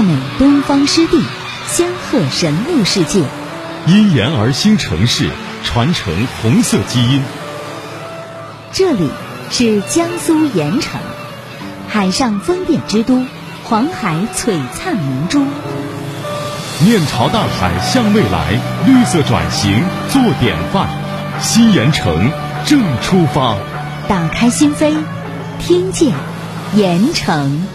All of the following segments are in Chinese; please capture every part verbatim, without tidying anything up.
美东方湿地，仙鹤神鹿世界， 因沿而兴城市，传承红色基因。 这里是江苏盐城，海上风电之都，黄海璀璨明珠。 面朝大海向未来，绿色转型做典范。新盐城正出发， 打开心扉，听见盐城。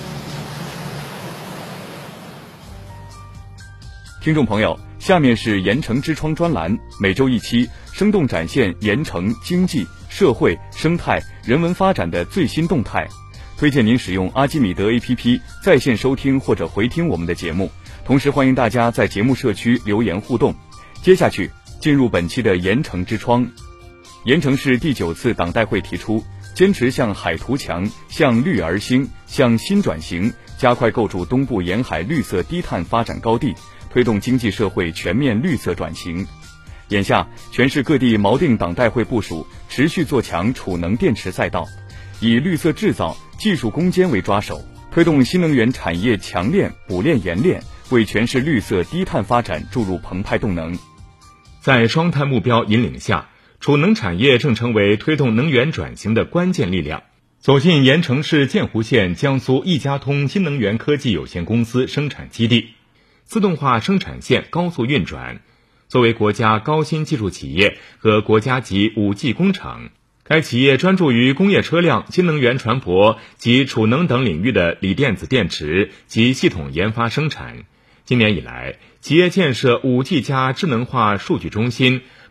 听众朋友，下面是盐城之窗专栏，每周一期，生动展现盐城经济、社会、生态、人文发展的最新动态。推荐您使用阿基米德 A P P 在线收听或者回听我们的节目，同时欢迎大家在节目社区留言互动。接下去进入本期的盐城之窗。盐城市第九次党代会提出，坚持向海图强、向绿而兴、向新转型，加快构筑东部沿海绿色低碳发展高地，推动经济社会全面绿色转型。眼下，全市各地锚定党代会部署，持续做强储能电池赛道，以绿色制造、技术攻坚为抓手，推动新能源产业强链、补链、冶炼，为全市绿色低碳发展注入澎湃动能。 在双碳目标引领下，储能产业正成为推动能源转型的关键力量。走进盐城市建湖县江苏一家通新能源科技有限公司生产基地，自动化生产线高速运转。作为国家高新技术企业和国家级 五 G 工厂，该企业专注于工业车辆、新能源船舶及储能等领域的锂电子电池及系统研发生产。今年以来，企业建设 五 G 加智能化数据中心、